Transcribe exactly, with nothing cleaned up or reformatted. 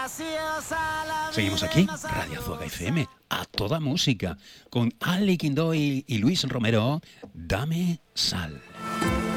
Seguimos aquí, Radio Azuaga F M, a toda música, con Ali Quindó y, y Luis Romero, Dame Sal.